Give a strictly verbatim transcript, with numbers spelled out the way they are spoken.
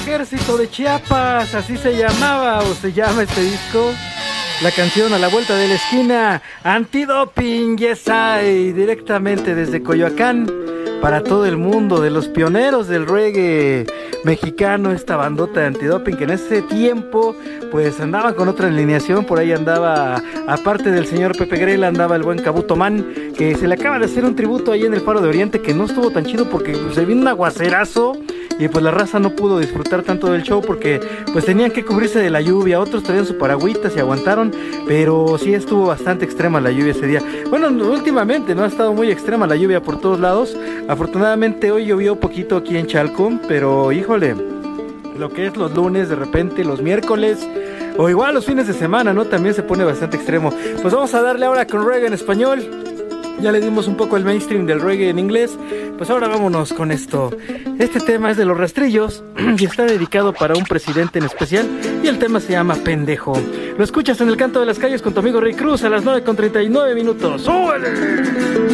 Ejército de Chiapas, así se llamaba o se llama este disco. La canción A la vuelta de la esquina, Antidoping, Yes I, directamente desde Coyoacán para todo el mundo, de los pioneros del reggae mexicano, esta bandota de Antidoping, que en ese tiempo pues andaba con otra alineación. Por ahí andaba, aparte del señor Pepe Grela, andaba el buen Cabuto Man, que se le acaba de hacer un tributo ahí en el Faro de Oriente, que no estuvo tan chido porque se vino un aguacerazo y pues la raza no pudo disfrutar tanto del show porque pues tenían que cubrirse de la lluvia. Otros traían su paragüitas y aguantaron, pero sí estuvo bastante extrema la lluvia ese día. Bueno, últimamente no ha estado muy extrema la lluvia por todos lados. Afortunadamente hoy llovió poquito aquí en Chalco, pero híjole, lo que es los lunes, de repente los miércoles o igual los fines de semana, ¿no? También se pone bastante extremo. Pues vamos a darle ahora con reggae en español. Ya le dimos un poco el mainstream del reggae en inglés. Pues ahora vámonos con esto. Este tema es de Los Rastrillos y está dedicado para un presidente en especial. Y el tema se llama Pendejo. Lo escuchas en El Canto de las Calles con tu amigo Rey Cruz a las nueve con treinta y nueve minutos. ¡Súbele!